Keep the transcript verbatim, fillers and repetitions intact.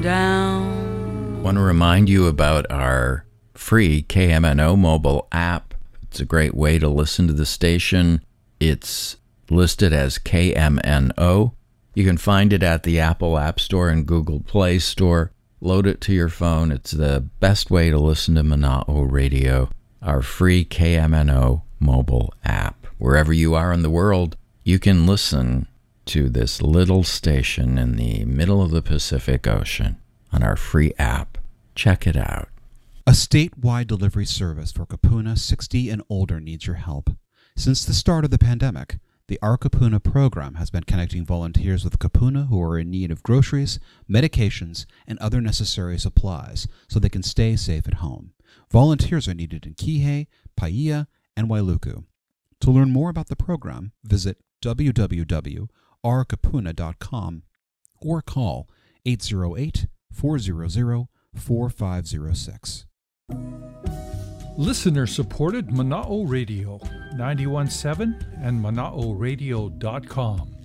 down. I want to remind you about our free K M N O mobile app. It's a great way to listen to the station. It's listed as K M N O. You can find it at the Apple App Store and Google Play Store. Load it to your phone. It's the best way to listen to Mana'o Radio, our free K M N O mobile app. Wherever you are in the world, you can listen to this little station in the middle of the Pacific Ocean on our free app. Check it out. A statewide delivery service for Kupuna sixty and older needs your help. Since the start of the pandemic, the Our Kupuna program has been connecting volunteers with Kupuna who are in need of groceries, medications, and other necessary supplies so they can stay safe at home. Volunteers are needed in Kihei, Paia, and Wailuku. To learn more about the program, visit w w w dot our kupuna dot com or call eight zero eight, four zero zero, four five zero six. Listener-supported Mana'o Radio, ninety-one point seven and mana'o radio dot com.